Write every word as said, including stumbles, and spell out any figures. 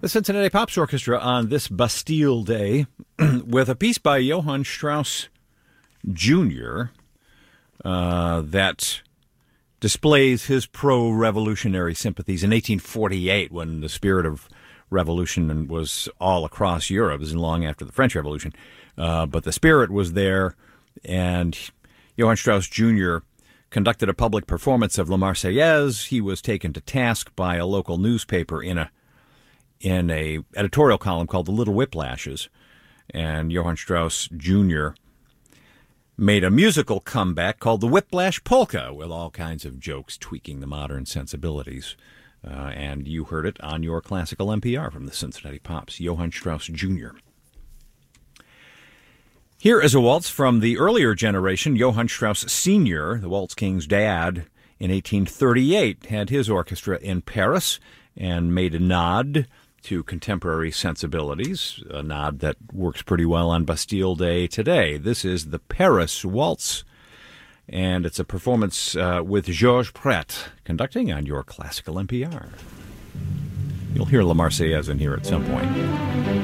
The Cincinnati Pops Orchestra on this Bastille Day with a piece by Johann Strauss Junior Uh, that displays his pro-revolutionary sympathies in eighteen forty-eight, when the spirit of revolution was all across Europe. This is long after the French Revolution. Uh, but the spirit was there, and Johann Strauss Junior conducted a public performance of La Marseillaise. He was taken to task by a local newspaper in a in a editorial column called The Little Whiplashes, and Johann Strauss Junior made a musical comeback called the Whiplash Polka, with all kinds of jokes tweaking the modern sensibilities. Uh, and you heard it on your classical N P R from the Cincinnati Pops, Johann Strauss Junior Here is a waltz from the earlier generation. Johann Strauss Senior, the Waltz King's dad, in eighteen thirty-eight, had his orchestra in Paris and made a nod to contemporary sensibilities, a nod that works pretty well on Bastille Day today. This is the Paris Waltz, and it's a performance uh, with Georges Pret conducting on your classical N P R. You'll hear La Marseillaise in here at some point.